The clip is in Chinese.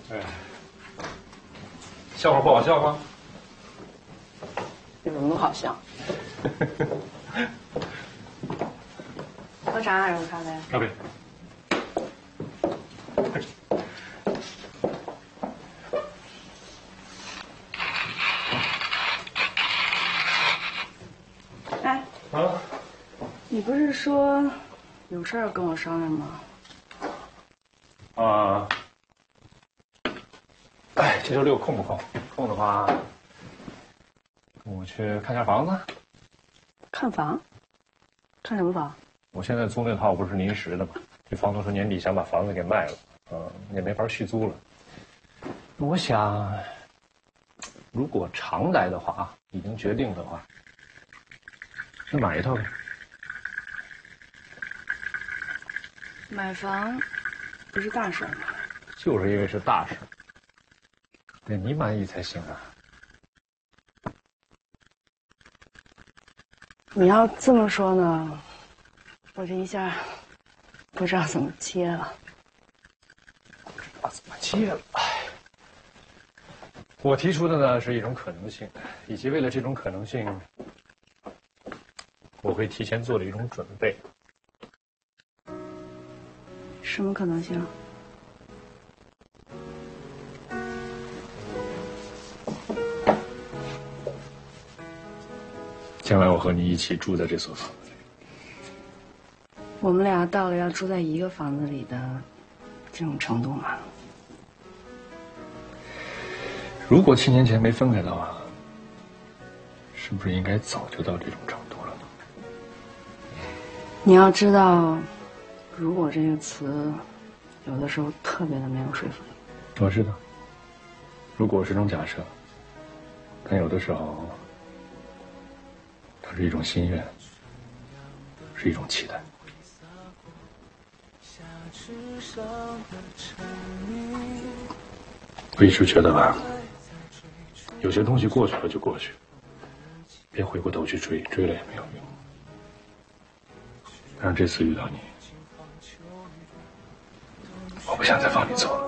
哎，笑话不好笑吗？ 有什么好笑？喝茶还是喝咖啡？ 咖啡。 哎， 啊？ 你不是说有事儿跟我商量吗？ 啊。哎，这周六空不空？空的话，跟我去看下房子。 看房？看什么房？ 我现在租那套不是临时的吗？这房东说年底想把房子给卖了，也没法续租了。我想，如果常来的话，已经决定的话，那买一套呗。 买房不是大事吗？ 就是因为是大事，得你满意才行啊。 你要这么说呢，我这一下不知道怎么接了。 怎么接了？哎，我提出的呢是一种可能性，以及为了这种可能性，我会提前做的一种准备。 什么可能性？ 将来我和你一起住在这所房子里。 我们俩到了要住在一个房子里的这种程度吗？ 如果7年前没分开的话，是不是应该早就到这种程度了呢？ 你要知道，如果这个词，有的时候特别的没有说服力。 我知道，如果是种假设，但有的时候，它是一种心愿，是一种期待。我一直觉得吧，有些东西过去了就过去，别回过头去追，追了也没有用。但是这次遇到你，我不想再放你走了。